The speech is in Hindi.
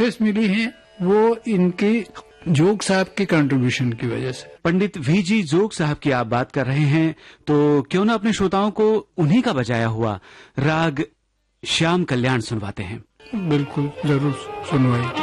सक्सेस मिली है वो इनकी जोग साहब की कंट्रीब्यूशन की वजह से। पंडित वीजी जोग साहब की आप बात कर रहे हैं, तो क्यों ना अपने श्रोताओं को उन्हीं का बजाया हुआ राग श्याम कल्याण सुनवाते हैं। बिल्कुल, जरूर सुनवाइए।